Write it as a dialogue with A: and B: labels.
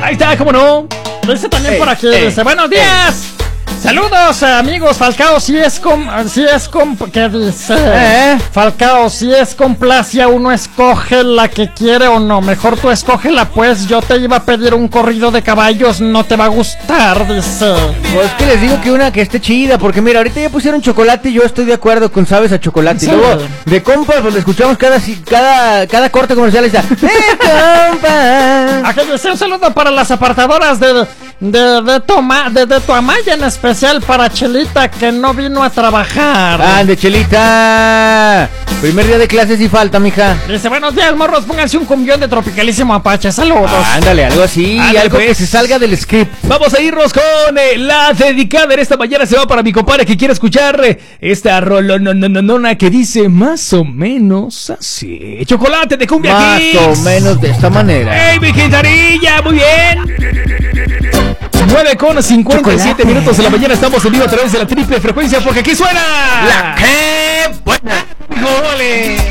A: Ahí está, ¿cómo no?
B: Lo hice también por aquí. Dice, buenos días. Saludos, amigos. Falcao, ¿qué dice? Falcao, si es complacia, uno escoge la que quiere o no. Mejor tú escógela, pues. Yo te iba a pedir un corrido de caballos, no te va a gustar, dice.
C: Pues que les digo que una que esté chida, porque mira, ahorita ya pusieron chocolate y yo estoy de acuerdo con sabes a chocolate.
B: Sí.
C: Y luego, de compas, pues le escuchamos cada corte comercial está. ¡De compas!
B: Aquí dice un saludo para las apartadoras de tu Amaya, en especial para Chelita, que no vino a trabajar.
C: ¡Ande, Chelita! Primer día de clases y falta, mija.
B: Dice, buenos días, morros, pónganse un cumbión de Tropicalísimo Apache, saludos.
C: Ándale, algo así,
A: Ándale,
C: algo
A: pues.
C: que se salga del script.
A: Vamos a irnos con la dedicada en esta mañana. Se va para mi compadre que quiere escuchar esta rolonononona que dice más o menos así. Chocolate de Cumbia
C: Más
A: Kings.
C: o menos de esta manera.
A: ¡Ey, mi quintanilla! Muy bien. 9:57 minutos de la mañana. Estamos en vivo a través de la triple frecuencia porque aquí suena
C: ¡La que buena!
A: ¡Ole!